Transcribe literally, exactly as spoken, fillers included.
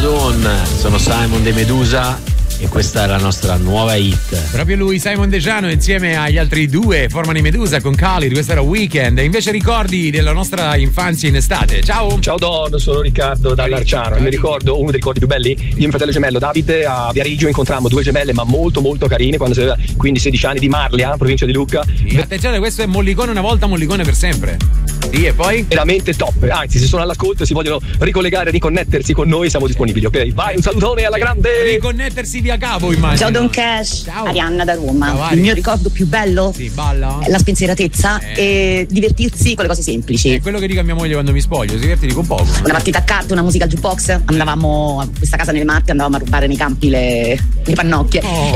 Dawn, sono Simon De Medusa e questa è la nostra nuova hit. Proprio lui, Simon De Giano, insieme agli altri due formano i Medusa con Khalid. Questo era Weekend. E invece ricordi della nostra infanzia in estate. Ciao. Ciao Don, sono Riccardo dall'Arciano. Mi ricordo uno dei ricordi più belli. Io e mio fratello gemello Davide a Viareggio incontrammo due gemelle ma molto molto carine quando aveva quindici sedici anni, di Marlia, provincia di Lucca. Sì, attenzione, questo è Mollicone una volta, Mollicone per sempre. Sì, e poi? Veramente top. Anzi, se sono all'ascolto e si vogliono ricollegare, riconnettersi con noi, siamo disponibili, ok? Vai, un salutone alla grande. Riconnettersi via cavo, immagino. Ciao Don Cash. Ciao. Arianna da Roma. Ciao, il mio ricordo più bello sì, balla. è la spensieratezza eh. e divertirsi con le cose semplici. È quello che dico a mia moglie quando mi spoglio, si divertire con poco. Una partita a carte, una musica al jukebox, andavamo a questa casa nelle Marche, andavamo a rubare nei campi le, le pannocchie. Oh.